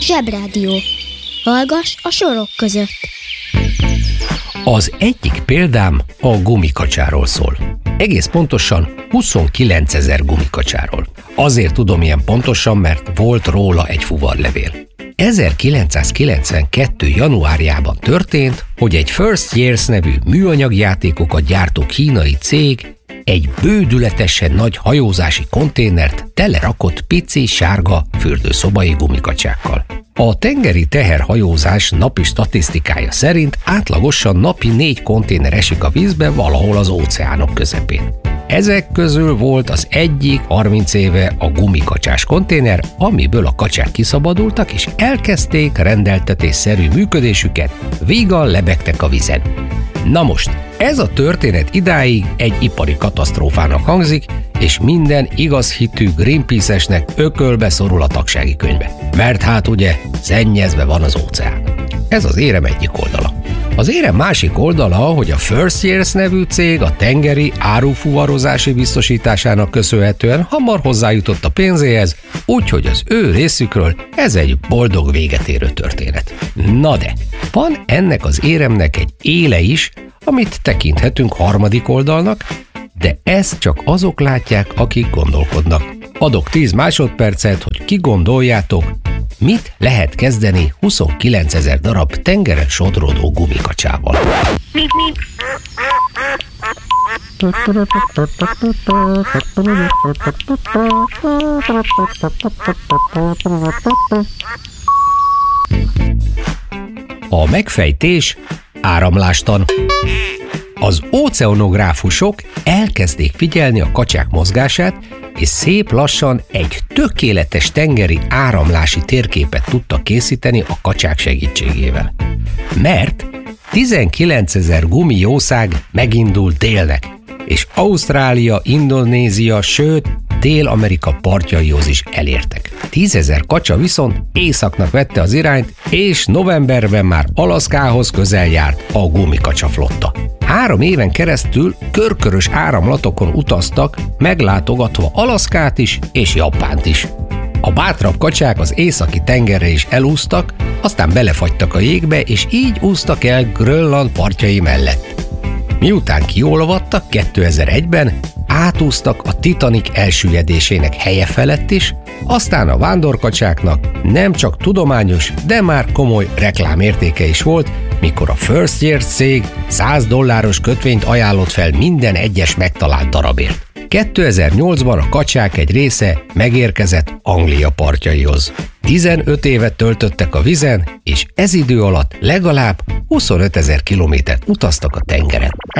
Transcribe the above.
Zsebrádió. Hallgass a sorok között. Az egyik példám a gumikacsáról szól. Egész pontosan 29 000 gumikacsáról. Azért tudom ilyen pontosan, mert volt róla egy fuvarlevél. 1992. januárjában történt, hogy egy First Years nevű műanyagjátékokat gyártó kínai cég egy bődületesen nagy hajózási konténert telerakott pici, sárga fürdőszobai gumikacsákkal. A tengeri teherhajózás napi statisztikája szerint átlagosan napi 4 konténer esik a vízbe valahol az óceánok közepén. Ezek közül volt az egyik 30 éve a gumikacsás konténer, amiből a kacsák kiszabadultak és elkezdték rendeltetésszerű működésüket, vígan lebegtek a vízen. Na most, ez a történet idáig egy ipari katasztrófának hangzik, és minden igazhitű Greenpeace-esnek ökölbe szorul a tagsági könyve. Mert hát ugye szennyezve van az óceán. Ez az érem egyik oldala. Az érem másik oldala, hogy a First Years nevű cég a tengeri árufuvarozási biztosításának köszönhetően hamar hozzájutott a pénzéhez, úgyhogy az ő részükről ez egy boldog véget érő történet. Na de, van ennek az éremnek egy éle is, amit tekinthetünk harmadik oldalnak, de ezt csak azok látják, akik gondolkodnak. Adok 10 másodpercet, hogy kigondoljátok, mit lehet kezdeni 29 000 darab tengeren sodródó gumikacsával. A megfejtés áramlástan. Az óceanográfusok elkezdték figyelni a kacsák mozgását, és szép lassan egy tökéletes tengeri áramlási térképet tudtak készíteni a kacsák segítségével. Mert 19 000 gumijószág megindult délnek, és Ausztrália, Indonézia, sőt Dél-Amerika partjaihoz is elértek. 10 000 kacsa viszont északnak vette az irányt, és novemberben már Alaszkához közel járt a gumikacsa flotta. 3 éven keresztül körkörös áramlatokon utaztak, meglátogatva Alaszkát is és Japánt is. A bátrabb kacsák az északi tengerre is elúsztak, aztán belefagytak a jégbe, és így úsztak el Grönland partjai mellett. Miután kiolvadtak 2001-ben, átúztak a Titanic elsüllyedésének helye felett is, aztán a vándorkacsáknak nem csak tudományos, de már komoly reklámértéke is volt, mikor a First Years cég $100 kötvényt ajánlott fel minden egyes megtalált darabért. 2008-ban a kacsák egy része megérkezett Anglia partjaihoz. 15 évet töltöttek a vízen, és ez idő alatt legalább 25 000 kilométert utaztak a tengeren.